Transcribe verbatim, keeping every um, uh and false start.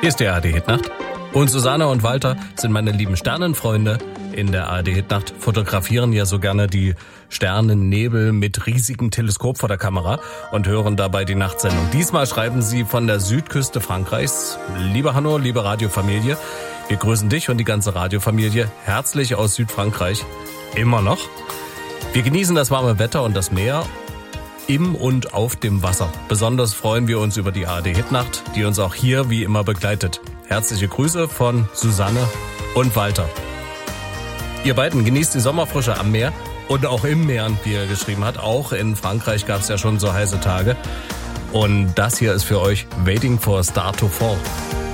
Hier ist die A R D-Hitnacht. Und Susanne und Walter sind meine lieben Sternenfreunde. In der A R D-Hitnacht fotografieren ja so gerne die Sternennebel mit riesigem Teleskop vor der Kamera und hören dabei die Nachtsendung. Diesmal schreiben sie von der Südküste Frankreichs. Liebe Hanno, liebe Radiofamilie, wir grüßen dich und die ganze Radiofamilie herzlich aus Südfrankreich. Immer noch. Wir genießen das warme Wetter und das Meer im und auf dem Wasser. Besonders freuen wir uns über die A R D-Hitnacht, die uns auch hier wie immer begleitet. Herzliche Grüße von Susanne und Walter. Ihr beiden genießt die Sommerfrische am Meer und auch im Meer, wie er geschrieben hat. Auch in Frankreich gab es ja schon so heiße Tage. Und das hier ist für euch Waiting for a Star to Fall.